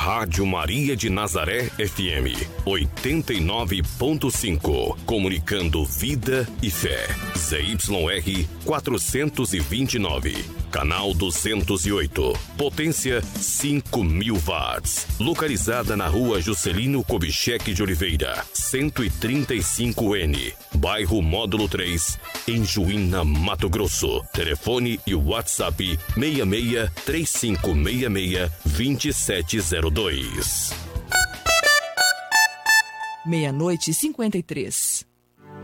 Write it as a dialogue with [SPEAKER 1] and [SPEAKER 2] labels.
[SPEAKER 1] Rádio Maria de Nazaré FM 89.5. Comunicando vida e fé. ZYR 429. Canal 208. Potência 5.000 watts. Localizada na Rua Juscelino Kubitschek de Oliveira, 135N. Bairro Módulo 3, em Juína, Mato Grosso. Telefone e WhatsApp 66 3566 2702.
[SPEAKER 2] 00:53.